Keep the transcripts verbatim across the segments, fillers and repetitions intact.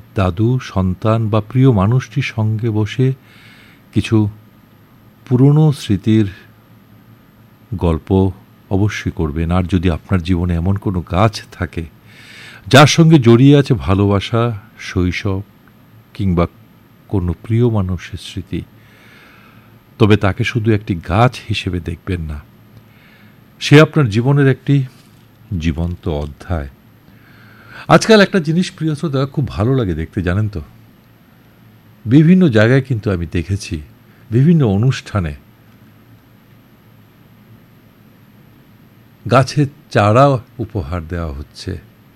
দাদু, সন্তান বা প্রিয় মানুষটির সঙ্গে বসে কিছু পুরনো স্মৃতির গল্প অবশ্যই করবেন। আর যদি আপনার জীবনে এমন কোনো গাছ থাকে যার সঙ্গে জড়িয়ে আছে ভালোবাসা, শৈশব কিংবা কোনো প্রিয় মানুষের স্মৃতি, তবে তাকে শুধু একটি গাছ হিসেবে দেখবেন না, সে আপনার জীবনের একটি জীবন্ত অধ্যায়। আজকাল একটা জিনিস প্রিয় শ্রোতা খুব ভালো লাগে দেখতে, জানেন তো, বিভিন্ন জায়গায় কিন্তু আমি দেখেছি বিভিন্ন অনুষ্ঠানে গাছের চারা উপহার দেওয়া হচ্ছে।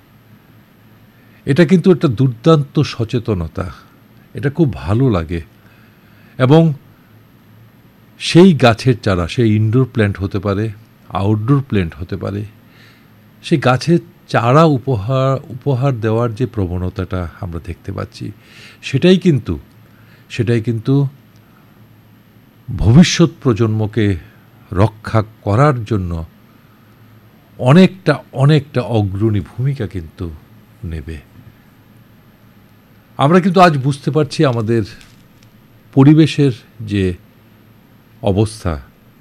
এটা কিন্তু একটা দুর্দান্ত সচেতনতা, এটা খুব ভালো লাগে। এবং সেই গাছের চারা, সেই ইনডোর প্ল্যান্ট হতে পারে, আউটডোর প্ল্যান্ট হতে পারে, সেই গাছের চারা উপহার উপহার দেওয়ার যে প্রবণতাটা আমরা দেখতে পাচ্ছি, সেটাই কিন্তু সেটাই কিন্তু ভবিষ্যৎ প্রজন্মকে রক্ষা করার জন্য অনেকটা অনেকটা অগ্রণী ভূমিকা কিন্তু নেবে। আমরা কিন্তু আজ বুঝতে পারছি আমাদের পরিবেশের যে অবস্থা,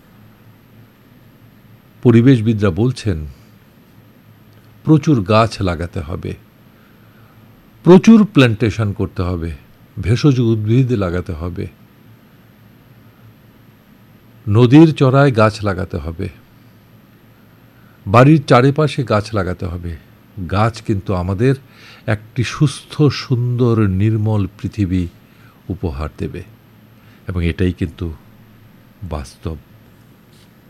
পরিবেশবিদরা বলছেন প্রচুর গাছ লাগাতে হবে, প্রচুর প্ল্যান্টেশন করতে হবে, ভেষজ উদ্ভিদ লাগাতে হবে, নদীর চড়ায় গাছ লাগাতে হবে, বাড়ির চারিপাশে গাছ লাগাতে হবে। গাছ কিন্তু আমাদের একটি সুস্থ, সুন্দর, নির্মল পৃথিবী উপহার দেবে, এবং এটাই কিন্তু বাস্তব।